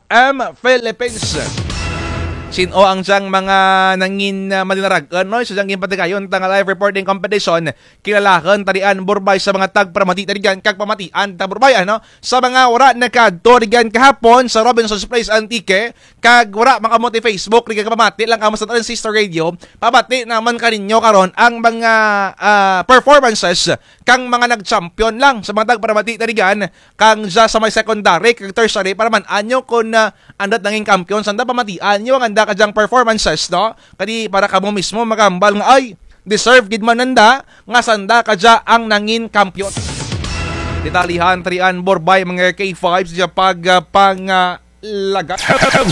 FM Philippines. Sino ang siyang mga nangin malinaragan no? Sa siyang impatikayon tang live reporting competition kilalakan tarian burbay sa mga tagpramati tarigan kag pamatian ta burbay ano sa mga wara nakadto rigan kahapon sa Robinson's Place Antique kag wara makamuti Facebook rigan pamati lang kamo sa Transistor Radio pabati naman kaninyo karon ang mga performances kang mga nag-champion lang sa mga tagpramati tarigan kang sa may secondary kag tertiary para man anyo kun andat nanging kampiyon sanda pamatian nyo ang kajang performances no kadi para kamo mismo magambal nga ay deserve gid man nanda nga sanda kadya ang nangin kampiyon. Detalihan trian borbay mga K5 sa pagpanglaga.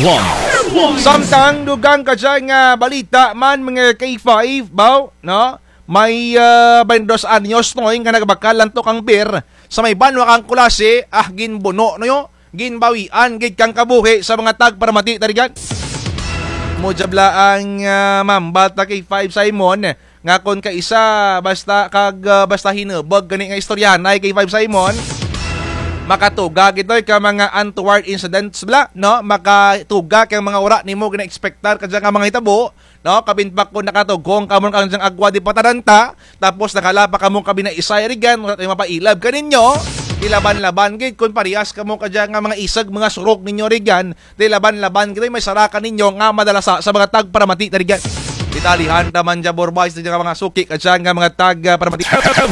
Samtang dugang kadya nga balita man mga K5 baw no may 22 anyos no nga nagbakalan to kang beer sa may banwa kang kulase ginbuno no yo ginbawian gid kang kabuhi sa mga tagparamati tarigan. Mojabla ang mambata kay 5 Simon nga kon ka isa basta hinubog gani nga istoryahanay kay 5 Simon makatuga gitoy ka mga untoward incidents bla no makatuga kay mga ura nimo gina-expectar kadya nga mga hitabo no kabinpak ko nakatugong kamon kang agwa di pataranta tapos nakalapa kamong kabina isay rigan wala tay mapailab kaninyo dilaban-laban gid kun parehas kamo kadya nga mga isag mga surok ninyo rigan dilaban-laban gid may sarakan ninyo nga madalasa sa mga tagparamati rigan. Italihan taman ja borbay sa mga suki kadya nga mga tagparamati.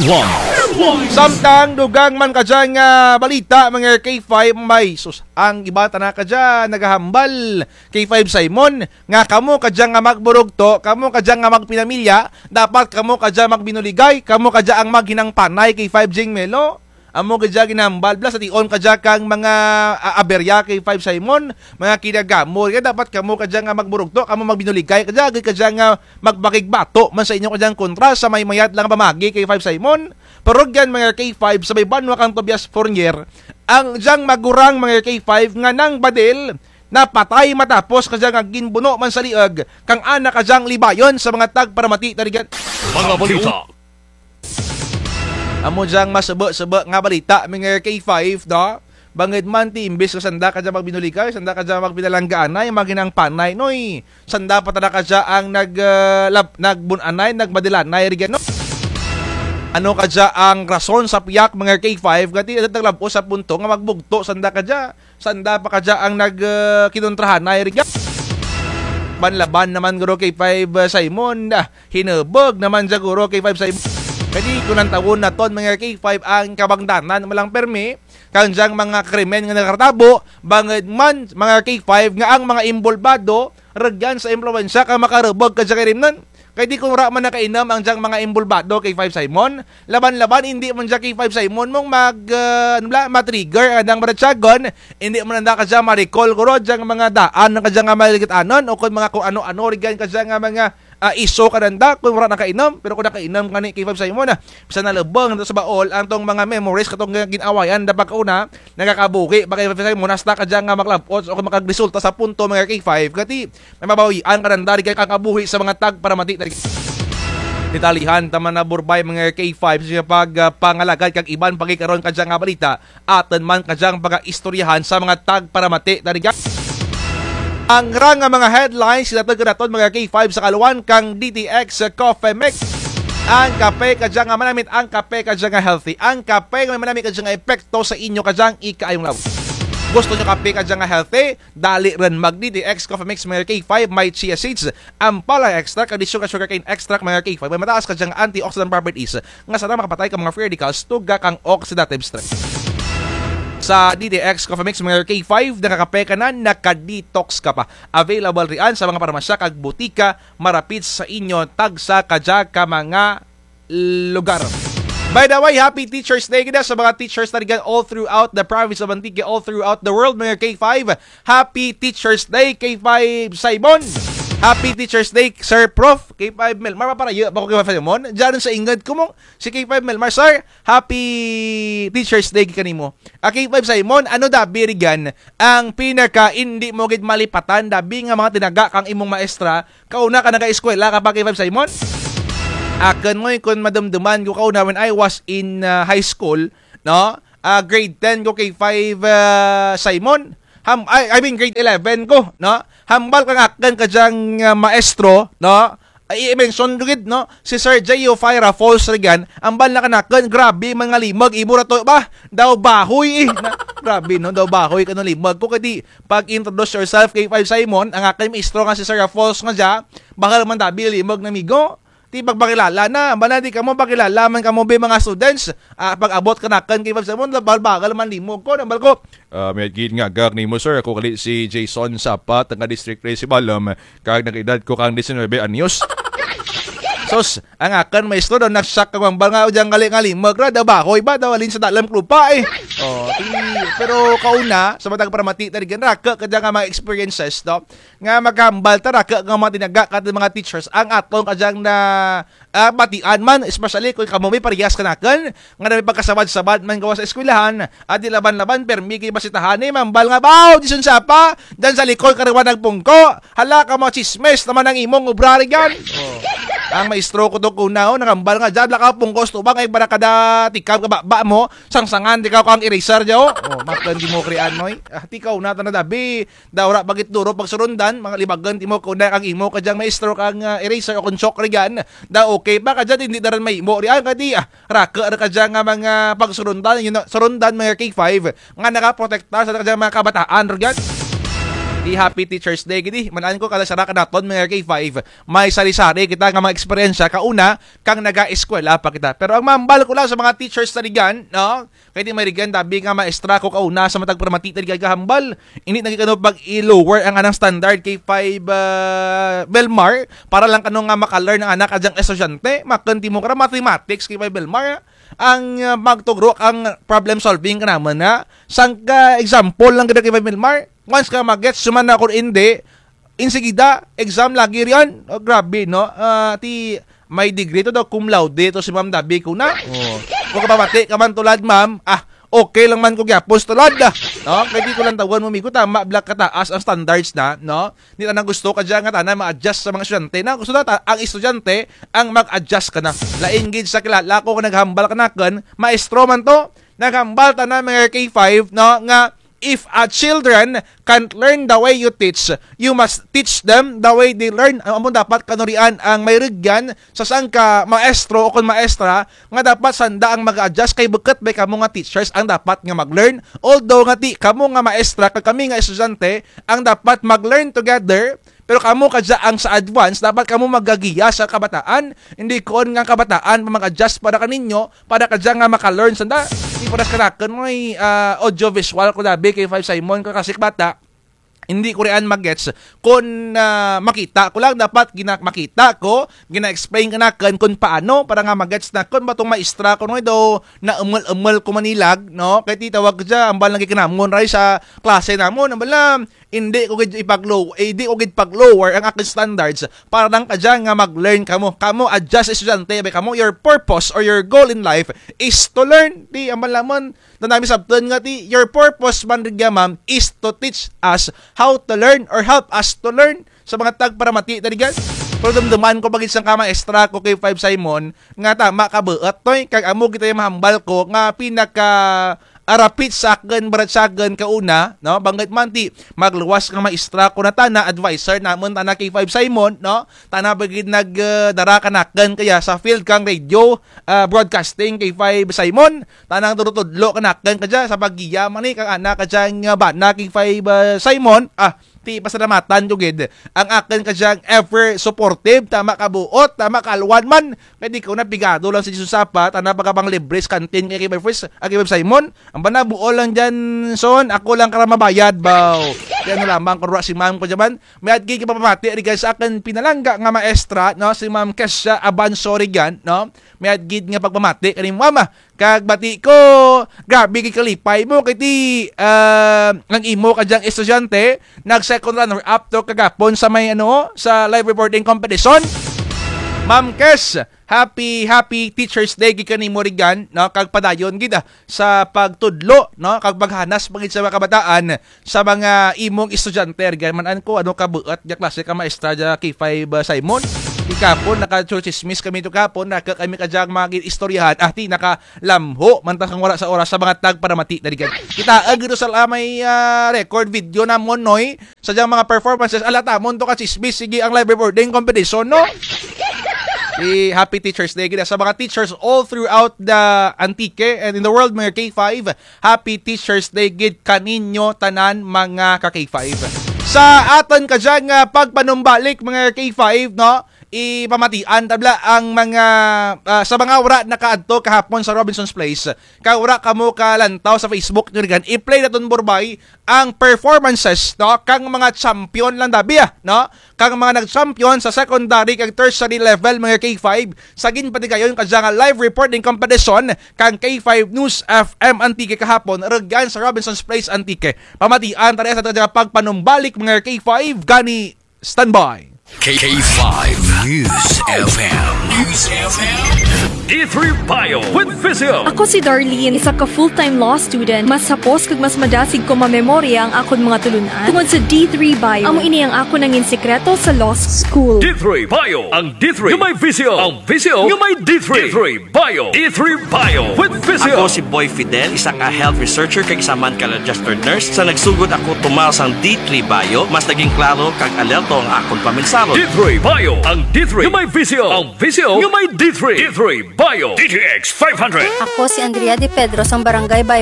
Samtang dugang man kadya nga balita mga K5 may sus ang iba ta na kadya nagahambal K5 Simon nga kamo kadya nga magburugto kamo kadya nga magpinamilya dapat kamo kadya magbinuligay kamo kadya ang maghinang panay K5 Jing Melo. Amo kadya ginambal bla sa tion kadya kang mga aberya kay 5 Simon mga kinagamo kaya dapat kamo kadya nga magburugto kamo magbinuligay kadya nga magbakigbato man sa inyong kadyang kontra sa may mayat lang pamagi kay 5 Simon pero gan mga K5 sa may banwa kang Tobias Fournier ang dyang magurang mga K5 nga nang badil na patay matapos kadya nga ginbuno man sa lieg kang anak kadyang libayon sa mga tagparamati tarigan. Mga balita. Amo dyang masebo-sebo nga balita mga K5 no banged man ti imbes ka sanda kadya magbinuligay sanda kadya magbinalanggaanay maginang panay noy sanda patada kadya ang nagbunanay nagbadilanay rigan no ano kadya ang rason sa piyak mga K5 gati naglabo sa punto nga magbugto sanda pa kadya ang kinontrahanay rigan banlaban naman guro K5 Simon hinubog naman dya guro K5 Simon. Kadi kunang tawon na ton mga K5 ang kabangdanan malang permi kanjang mga krimen nga nakartabo banged man mga K5 nga ang mga imbolbado regyan sa impluwensya ka makarubog kadya kay rimnon kay di kung ra man nakainam ang jang mga imbolbado K5 Simon laban-laban hindi man K5 Simon mong ma-trigger andang maratsagon hindi man nanda kadya ma-recall guro jang mga daan kadya nga maligit-anon o kun mga kung ano-ano regyan kadya nga mga iso kananda kung wala nakainom pero kung nakainom kani K5 Simon bisa nalubong sa baol ang tong mga memories katong ginawayan dapat kauna nakakabuki ba K5 Simon hasta kadya nga maklapot o makagresulta sa punto mga K5 kati may mabawian kananda kay kakabuhi sa mga tagparamati Detalihan taman na burbay mga K5 sa pagpangalagad kag iban pagikaron kadya nga balita aton man kadyang pagaistoryahan sa mga tagparamati dariga. Ang rang nga mga headlines sinatag naton mga K5 sa kaluwan kang DTX Coffee Mix. Ang kape kadya nga manamit ang kape kadya nga healthy. Ang kape nga manamit kadya nga epekto sa inyo kadyang ikaayong law. Gusto nyo kape kadya nga healthy? Dali rin mag DTX Coffee Mix mga K5 may chia seeds, ampala extract, addition ka sugarcane extract mga K5 may mataas kadya nga antioxidant properties nga sana makapatay ka mga free radicals tuga kang oxidative stress. Sa DTX Coffee Mix mga K5 nakakape ka na naka-detox ka pa. Available riyan sa mga parmasya kag butika marapit sa inyo tagsa kadya ka mga lugar. By the way, happy Teacher's Day kita sa mga teachers na rigan all throughout the province of Antique, all throughout the world mga K5. Happy Teacher's Day K5 Simon. Happy Teacher's Day, Sir Prof. K5 Melmar. Maparayo ba ko K5 Simon? Diyan sa ingad ko mong si K5 Melmar. Sir, Happy Teacher's Day kanimo. K5 Simon, ano dabi rigan ang pinaka hindi mo gid malipatan dabi nga mga tinaga kang imong maestra kauna ka naga-eskwela ka pa K5 Simon? Akan mo kun madamdaman ko kauna when I was in high school, no? Grade 10 ko K5 Simon. I mean grade 11 ko, no? Hambal kang akan kadyang maestro, no? Ay i-mention gid no si Sir J.O. Fira Falls Regan ang bal na kanakan grabe mga limag imo ra to ba daw bahoy grabe no daw bahoy kano limag ko kadi pag introduce yourself kay Five Simon ang akan maestro nga si Sir Falls nga ja bakal man dabi limag na migo ti pagpakilala na bala di kamo pakilala man kamo be mga students pag abot kanakan kay Five Simon bagal man limog ko nambal ko may gid nga gag nimo sir ako kali si Jason Sapat nga district principal kag nag-edad ko kang 19 anyos. Sos, ang akan maestro daw nagsak kag mambal nga udyang gali magra daw bahoy ba daw alin sa dalam klupa pero kauna sa matag paramati tadi gan raka kadya nga mga experiences no nga maghambal ta raka nga mga tinaga kat mga teachers ang aton kadyang na batian man especially kung kamo may parehas kanakan nga na may pagkasabad-sabad man gawa sa eskwelahan at di laban-laban permi kay basitahan mambal nga baw dison sapa dan sa likod karawan nagpungko hala ka mo chismes naman ang imong obrari gan ang maestro ko to kunaw nakambal nga jab laka pungkos to bang ay bara kada tikab ka ba mo sangsangan di ka ang eraser jaw makan di mo krian noy tikaw na tan dabi dawra bagit duro pagsurundan mga libagan ti mo kuna ang imo kadyang maestro kang eraser o konsok rigan da okay ba kadya hindi daran may imo rian kadi raka kadya nga mga pagsurundan surundan mga K5 nga nakaprotektar sa kadyang mga kabataan rigan. Di Happy Teachers Day gidi manan ko kada sara kanaton mga K5 may sari-sari kita nga mga eksperyensya kauna kang naga-eskwela pa kita pero ang mambal ko lang sa mga teachers na rigan no kay di may rigan dabi nga maestra ko kauna sa matag paramati rigan kahambal ini nagikano pag i-lower ang anang standard K5 Belmar para lang kano nga maka-learn ang anak adyang estudyante makanti mo kara mathematics K5 Belmar ang magtugro ang problem solving kanaman na sang ka example lang kada K5 Belmar once ka mag-gets suman na kung hindi insigida exam lagi riyan grabe no ti may degree to daw cum laude to si Ma'am Dabi ko na kung kapamati ka man tulad ma'am okay lang man ko gyapos tulad no kaya di ko lang tawag mo migo tama black kataas ang standards na no di na gusto ka dyan nga tanan ma-adjust sa mga estudyante na gusto na ang estudyante ang mag-adjust ka na lain gid sa kilala ko kung naghambal ka na kan maestro man to naghambal ta na mga K5 no nga if children can't learn the way you teach, you must teach them the way they learn. Amo dapat kanurian ang may rigyan sa sang ka maestro o kung maestra nga dapat sanda ang mag-adjust kay buket bay kamo nga teachers ang dapat nga mag-learn. Although nga ti kamo nga maestra kag kami nga estudyante ang dapat mag-learn together. Pero kamo kadya ang sa advance, dapat kamo magagiya sa kabataan. Hindi kon nga kabataan mag-adjust para kaninyo, para kadya nga maka-learn sanda. Hindi para kanakan may audio-visual ko dabi kay Five Simon ko kasi bata. Hindi ko riyan mag-gets kung makita ko lang dapat makita ko gina-explain kanakan kung paano para nga mag-gets na kung batong maestra ko no do na umul ko manilag no kay titawag siya ang balang gikinamon ray sa klase namon ang balam hindi ko gid hindi ko gid pag-lower ang aking standards para lang kadya nga mag-learn kamo adjust estudyante bay kamo your purpose or your goal in life is to learn di ang balamon na nami sabton nga ti your purpose man rigya ma'am is to teach us how to learn or help us to learn sa mga tagparamati tadigan. Pero dumduman ko bagit sang kamaestra ko kay Five Simon nga tama ka beat toy kag amo kita mahambal ko nga pinaka arapit sa akin barat sa akin kauna no banggit man ti magluwas nga maestra ko na tana advisor namon tana kay Five Simon no tana bagid nagdara kanakan kaya sa field kang radio broadcasting kay Five Simon tanang turutudlo kanakan kadya sa paggiya man ni kang anak kadya nga bana kay Five Simon ti pasalamatan jugid ang akin kadyang ever supportive tama kabuot tama kalwan man kay di ko na pigado lang sa Susapa tana pagabang libres kantin kay Five Simon ang banabuo lang dyan son ako lang kara mabayad baw yan lamang ko si ma'am ko dyan may adgi kipapamati rigay sa akin pinalangga nga maestra no si Ma'am Kesha Abansorigan no may adgi nga pagpamati kani mama kag bati ko grabe kay kalipay mo kay ti ang imo kadyang estudyante nag second runner up to kagapon sa may sa live reporting competition. Ma'am Kes, happy Teachers Day gid kanimo rigan no kag padayon gid sa pagtudlo no kag paghanas pagid sa mga kabataan sa mga imong estudyante rigan man ko ano ka buot ja klase ka maestra ja K5 Simon Ikapon, naka-chismis kami ito kapon, kami kadyang mga istoryahan, ati nakalamho, mantas kang wala sa oras sa mga tagparamati. Daligan. Kita, agito sa may record video na mo, noy, sa dyang mga performances, alata, monto ka chismis, sige ang live recording competition, no? Happy Teachers Day kita sa mga teachers all throughout the Antique and in the world mga K5. Happy Teachers Day gid kaninyo tanan mga ka K5. Sa aton kadyang pagpanumbalik mga K5 no, ipamatian tabla ang mga sa mga wala nakaadto kahapon sa Robinson's Place. Ka wala kamo kalantaw sa Facebook nyo gan i-play naton burbay ang performances no kang mga champion lang dabi no kang mga nag-champion sa secondary kag tertiary level mga K5 sagin pati kayo yung kadyang live reporting competition kang K5 News FM Antique kahapon regyan sa Robinson's Place Antique. Pamatian tara sa kadyang pagpanumbalik mga K5 gani standby. K5 News FM. News FM. D3 Bio with Physio. Ako si Darlene, isa ka full-time law student. Mas sapos kag mas madasig ko mamemorya ang akon mga tulunan tungod sa D3 Bio. Amo ini ang ako nangin sekreto sa law school. D3 Bio. Ang D3 yung may Physio. Ang Physio yung may D3. D3 Bio. D3 Bio with Physio. Ako si Boy Fidel, isa ka health researcher kag isa man ka registered nurse. Sa nagsugod ako tumaw sang D3 Bio, mas naging klaro kag alerto ang akon paminsaro. D3 Bio. Ang D3 yung may Physio. Ang Physio yung may D3. D3 Bio. DTX 500. Ako si Andrea De Pedro sa Barangay Baybay